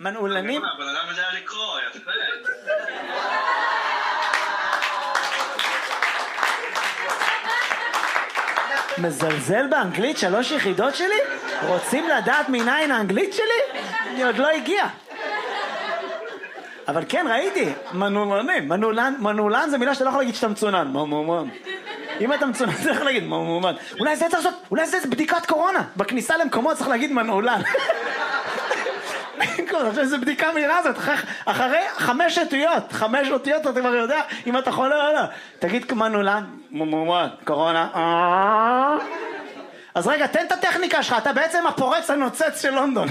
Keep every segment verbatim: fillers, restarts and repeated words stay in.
מנעולנים? אבל אדם יודע לקרוא, יפה. מזלזל באנגלית שלוש יחידות שלי? רוצים לדעת מניין האנגלית שלי? אני עוד לא הגיע. אבל כן, ראיתי, מנעולנים, מנעולן, מנעולן זה מילה שאתה לא יכול להגיד שאתה מצונן, מומומן. אם אתה מצונן, אתה יכול להגיד מומומן. אולי זה צריך לעשות, אולי זה בדיקת קורונה. בכניסה למקומות צריך להגיד מנעולן. זה בדיקה מהירה הזאת, אחרי חמש אותיות, חמש אותיות אתה כבר יודע אם אתה חולה או לא. תגיד מנעולן, מומומן, קורונה. אז רגע, תן את הטכניקה שלך, אתה בעצם הפורץ הנוצץ של לונדון.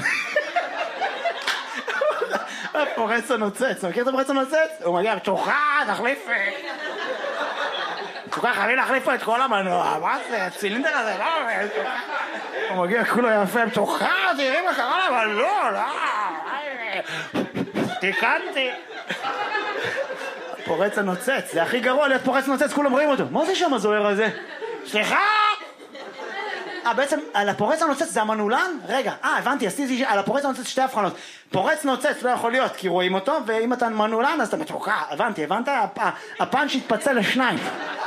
הפורץ הנוצץ, מכיר את הפורץ הנוצץ? הוא מגיע, צ'וחה, תחליף צ'וחה, חלי להחליף את כל המנוע, מה זה, הצילינדר הזה, לא, הוא מגיע, כולו יפה, צ'וחה, תראי מה קרה לה, אבל לא, לא, תיקנתי. פורץ הנוצץ, זה הכי גרוע להיות פורץ נוצץ, כולם רואים אותו, מה זה שם הזוהר הזה? סליחה! אה, בעצם, על הפורץ הנוצץ זה המנעולן? רגע, אה, הבנתי, עשיתי על הפורץ הנוצץ שתי הבחנות. פורץ נוצץ לא יכול להיות, כי רואים אותו, ואם אתה מנעולן, אז אתה מתוקע, הבנתי, הבנת? הפאנץ' התפצל לשניים.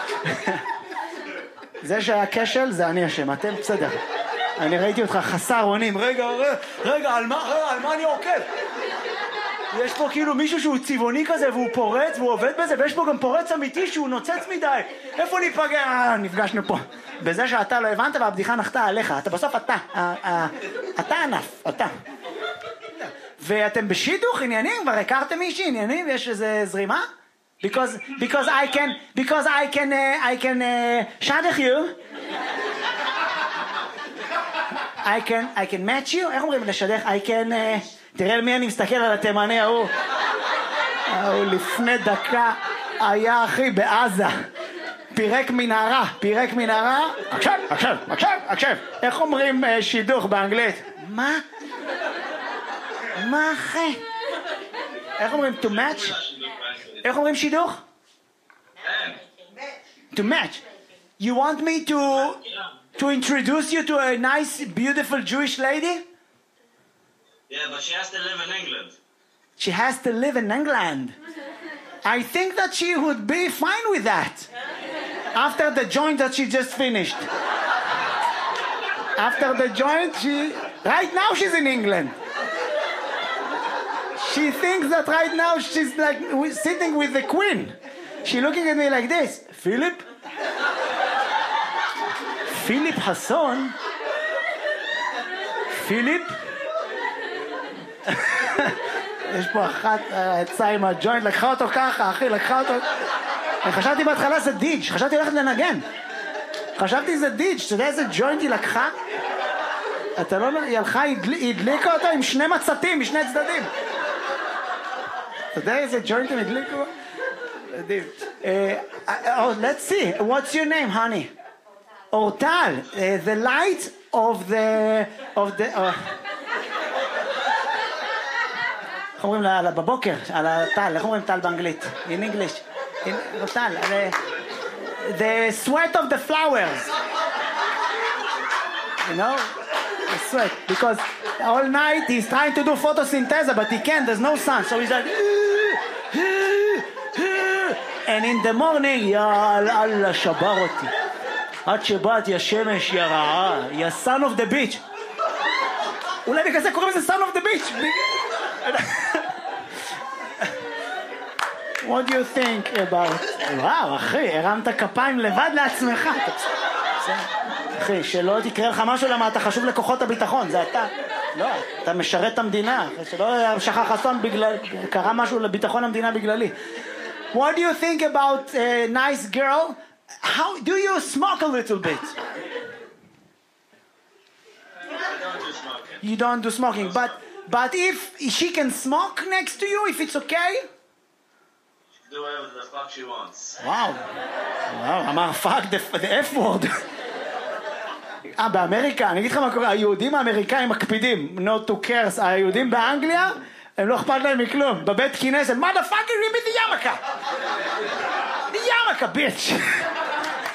זה שהיה כשל, זה אני אשם, אתם בסדר. אני ראיתי אותך חסר אונים, רגע, רגע, רגע, על מה, רגע, על מה אני עוקב? יש פה כאילו מישהו שהוא צבעוני כזה, והוא פורץ, והוא עובד בזה, ויש פה גם פורץ אמיתי שהוא נוצץ מדי. איפה ניפגע? אה, נפגשנו פה. בזה שאתה לא הבנת והבדיחה נחתה עליך. אתה בסוף אתה. אתה ענף, אתה. ואתם בשידוך עניינים? כבר הכרתם מישהי עניינים? יש איזה זרימה? Because, because I can, because I can, uh, I can, uh, שדך you. I can, I can match you. איך אומרים לשדך? I can, uh, תראה על מי אני מסתכל על התימני ההוא. ההוא לפני דקה היה אחי בעזה. פירק מנהרה, פירק מנהרה. עכשיו, עכשיו, עכשיו, עכשיו. איך אומרים uh, שידוך באנגלית? מה? מה אחי? איך אומרים to match? איך אומרים שידוך? To match. You want me to to introduce you to a nice, beautiful Jewish lady? Yeah, but she has to live in England. She has to live in England. I think that she would be fine with that. After the joint that she just finished. After the joint, she... Right now she's in England. She thinks that right now she's like sitting with the queen. She's looking at me like this. Philip? Philip Hasson? Philip? יש פה אחת יצאה עם הג'וינט, לקחה אותו ככה, אחי, לקחה אותו... אני חשבתי בהתחלה זה דיג', חשבתי ללכת לנגן. חשבתי זה דיג', אתה יודע איזה ג'וינט היא לקחה? אתה לא... היא הלכה, היא הדליקה אותו עם שני מצתים, משני צדדים. אתה יודע איזה ג'וינט הם הדליקו? מדהים. Let's see, what's your name, honey? אורטל. The light of the... of the... איך אומרים לה בבוקר, על הטל, איך אומרים טל באנגלית? In English. טל, the sweat of the flowers. You know? The sweat. Because all night he's trying to do photosynthesis, but he can't, there's no sun. So he's like... And in the morning, יא אללה, שבר אותי. עד שבאת, יא שמש, יא רעה, יא son of the beach. אולי בגלל זה קוראים לזה son of the beach. What do you think about... וואו, אחי, הרמת כפיים לבד לעצמך. אחי, שלא תקרא לך משהו למה אתה חשוב לכוחות הביטחון, זה אתה. לא, אתה משרת את המדינה. שלא שכח חסון בגלל... קרה משהו לביטחון המדינה בגללי. What do you think about a nice girl? How do you smoke a little bit? I don't do smoking. You don't do smoking, but but if she can smoke next to you, if it's okay? She can do whatever the fuck she wants. וואו, וואו, אמר fuck the, the F word. אה, באמריקה, אני אגיד לך מה קורה, היהודים האמריקאים מקפידים, not to curse, היהודים באנגליה, הם לא אכפת להם מכלום, בבית כנסת, motherfucker, give me the yarmulke. The yarmulke, bitch.